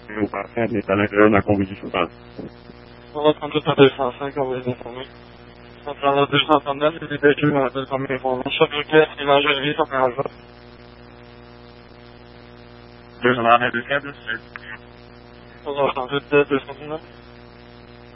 au patient est à l'intérieur de la conduite du cheval. On va prendre tout à 205, on va les informer. On prend le 239, c'est des véhicules dans la deuxième information. Chaque requête, imagerie, ça fait un jour. 292, On va prendre tout à 239.